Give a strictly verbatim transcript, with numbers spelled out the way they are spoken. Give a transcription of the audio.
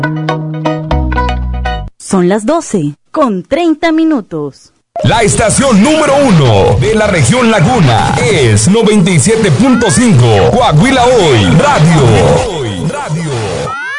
Son las doce con treinta minutos. La estación número uno de la región Laguna es noventa y siete punto cinco Coahuila Hoy Radio. Hoy Radio.